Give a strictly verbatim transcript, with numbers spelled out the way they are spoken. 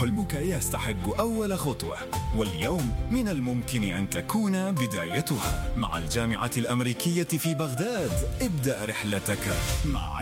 حلمك يستحق أول خطوة، واليوم من الممكن أن تكون بدايتها. مع الجامعة الأمريكية في بغداد ابدأ رحلتك مع